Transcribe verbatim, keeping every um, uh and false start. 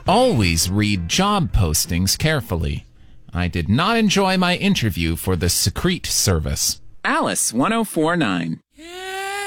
always read job postings carefully. I did not enjoy my interview for the Secrete Service. Alice one oh four nine.